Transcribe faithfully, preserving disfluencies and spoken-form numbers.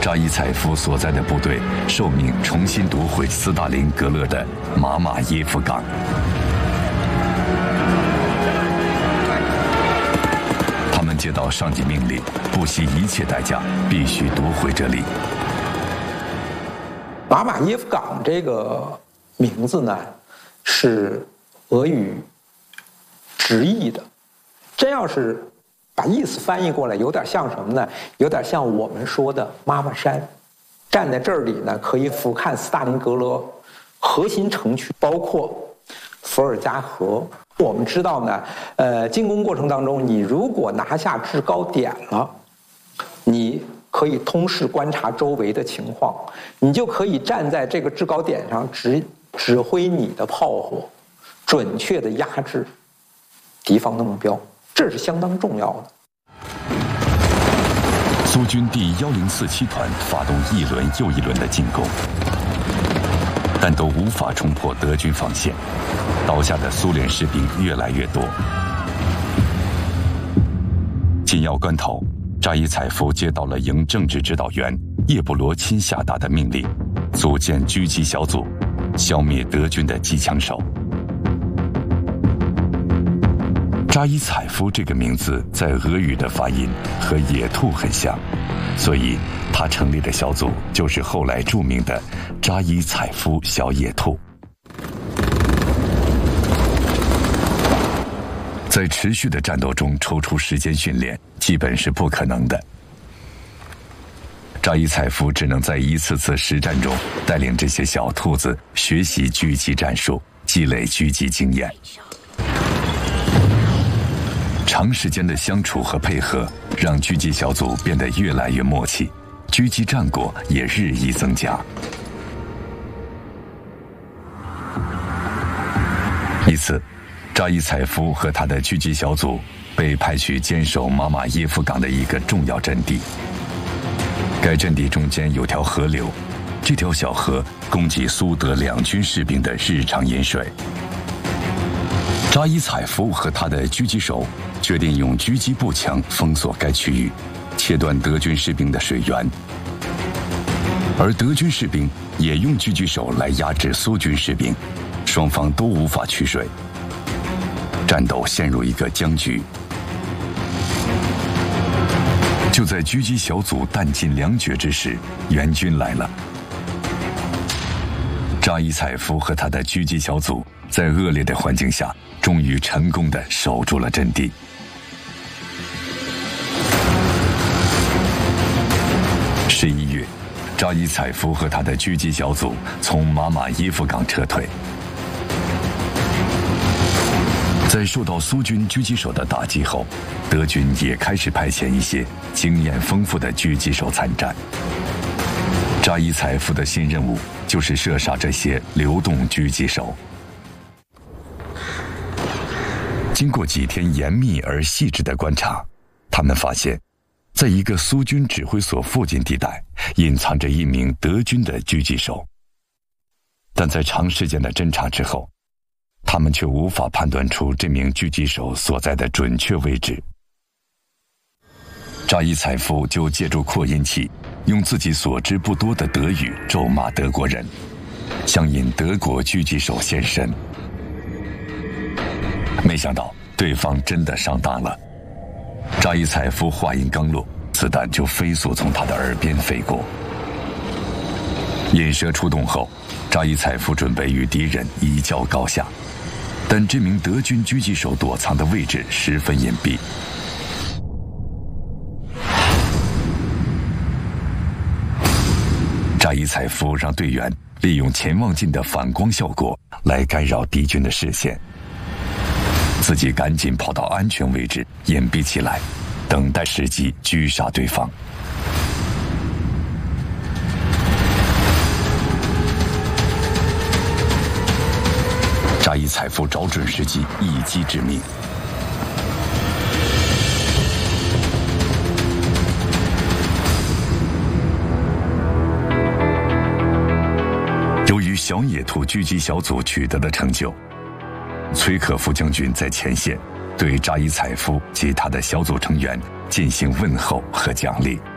扎伊采夫所在的部队受命重新夺回斯大林格勒的马马耶夫港。他们接到上级命令，不惜一切代价，必须夺回这里。 马马耶夫港这个名字呢，是俄语直译的。真要是把意思翻译过来，有点像什么呢？有点像我们说的妈妈山。站在这里呢，可以俯瞰斯大林格勒核心城区，包括伏尔加河。我们知道呢，呃，进攻过程当中，你如果拿下制高点了，你可以通视观察周围的情况，你就可以站在这个制高点上指指挥你的炮火，准确的压制敌方的目标。这是相当重要的。 苏军第一零四七团发动一轮又一轮的进攻，但都无法冲破德军防线，倒下的苏联士兵越来越多。紧要关头，扎伊采夫接到了营政治指导员叶布罗钦下达的命令，组建狙击小组，消灭德军的机枪手。扎伊采夫这个名字在俄语的发音和野兔很像，所以他成立的小组就是后来著名的扎伊采夫小野兔。在持续的战斗中抽出时间训练，基本是不可能的。扎伊采夫只能在一次次实战中带领这些小兔子学习狙击战术，积累狙击经验。长时间的相处和配合，让狙击小组变得越来越默契，狙击战果也日益增加。一次，扎伊采夫和他的狙击小组被派去坚守马马耶夫港的一个重要阵地。该阵地中间有条河流，这条小河供给苏德两军士兵的日常饮水。扎伊采夫和他的狙击手决定用狙击步枪封锁该区域，切断德军士兵的水源，而德军士兵也用狙击手来压制苏军士兵，双方都无法取水，战斗陷入一个僵局。就在狙击小组弹尽粮绝之时，援军来了。扎伊采夫和他的狙击小组在恶劣的环境下，终于成功地守住了阵地。十一月，扎伊采夫和他的狙击小组从马马耶夫港撤退。在受到苏军狙击手的打击后，德军也开始派遣一些经验丰富的狙击手参战。扎伊采夫的新任务就是射杀这些流动狙击手。经过几天严密而细致的观察，他们发现，在一个苏军指挥所附近地带，隐藏着一名德军的狙击手。但在长时间的侦查之后，他们却无法判断出这名狙击手所在的准确位置。扎伊采夫就借助扩音器，用自己所知不多的德语咒骂德国人，想引德国狙击手现身。没想到对方真的上当了，扎伊采夫话音刚落，子弹就飞速从他的耳边飞过。引蛇出洞后，扎伊采夫准备与敌人一较高下，但这名德军狙击手躲藏的位置十分隐蔽。扎伊采夫让队员利用潜望镜的反光效果来干扰敌军的视线，自己赶紧跑到安全位置隐蔽起来，等待时机狙杀对方。扎伊采夫找准时机，一击致命。由于小野兔狙击小组取得的成就，崔可夫将军在前线对扎伊采夫及他的小组成员进行问候和奖励。